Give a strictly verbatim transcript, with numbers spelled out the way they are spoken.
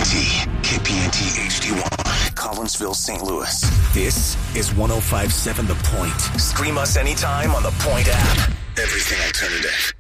T, K P N T H D one, Collinsville, Saint Louis. This is one oh five point seven The Point. Stream us anytime on The Point app. Everything alternative.